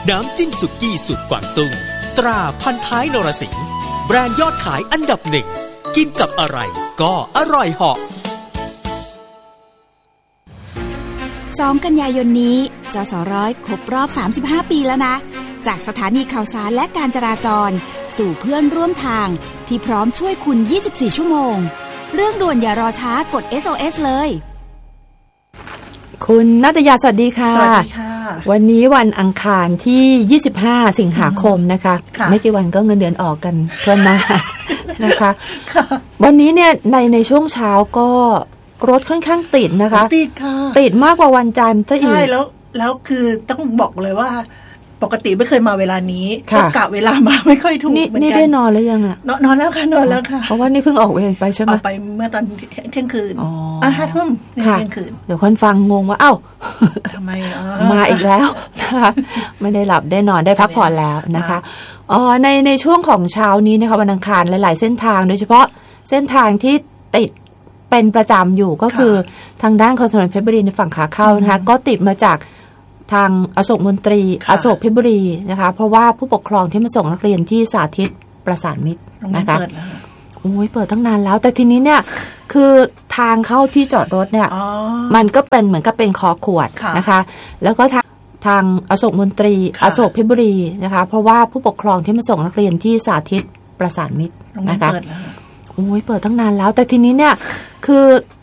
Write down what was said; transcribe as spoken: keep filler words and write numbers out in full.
น้ำจิ้มสุกี้สุดกวางตุ้งตราพันท้ายนรสิงห์แบรนด์ยอดขายอันดับหนึ่งกินกับอะไรก็อร่อยเหาะสองกันยายนนี้จสร้อยครบรอบสามสิบห้าปีแล้วนะจากสถานีข่าวสารและการจราจรสู่เพื่อนร่วมทางที่พร้อมช่วยคุณยี่สิบสี่ชั่วโมงเรื่องด่วนอย่ารอช้ากด เอส โอ เอส เลยคุณณัฐยาสวัสดีค่ะสวัสดีค่ะวันนี้วันอังคารที่ยี่สิบห้าสิงหาคมนะคะไม่กี่วันก็เงินเดือนออกกันทั่วหน้านะคะวันนี้เนี่ยในในช่วงเช้าก็รถค่อนข้างติดนะคะติดค่ะติดมากกว่าวันจันทร์ซะอีกใช่แล้วแล้วคือต้องบอกเลยว่าปกติไม่เคยมาเวลานี้ก็กะเวลามาไม่ค่อยถูกเหมือนกันนี่ได้นอนแล้วยังอ่ะนอนแล้วค่ะนอนแล้วค่ะเพราะว่านี่เพิ่งออกเวรไปใช่ไหมออกไปเมื่อตอนเที่ยงคืนอ๋อห้าทุ่มเที่ยงคืนเดี๋ยวคนฟังงงว่าเอ้าทำไมมาอีกแล้วนะคะไม่ได้หลับได้นอนได้พักผ่อนแล้วนะคะอ๋อในในช่วงของเช้านี้นะคะวันอังคารหลายๆเส้นทางโดยเฉพาะเส้นทางที่ติดเป็นประจำอยู่ก็คือทางด้านของถนนเพชรบุรีในฝั่งขาเข้านะคะก็ติดมาจากทางอโศกมนตรีอโศกเพชรบุรีนะคะเพราะว่าผู้ปกครองที่มาส่งนักเรียนที่สาธิตประสานมิตรนะคะโอ้ยเปิดตั้งนานแล้วแต่ทีนี้เนี่ยคือทางเข้าที่จอดรถเนี่ยมันก็เป็นเหมือนกับเป็นคอขวดนะคะแล้วก็ทางทางอโศกมนตรีอโศกเพชรบุรีนะคะเพราะว่าผู้ปกครองที่มาส่งนักเรียนที่สาธิตประสานมิตรนะคะโอ้ยเปิดตั้งนานแล้วแต่ทีนี้เนี่ยคือ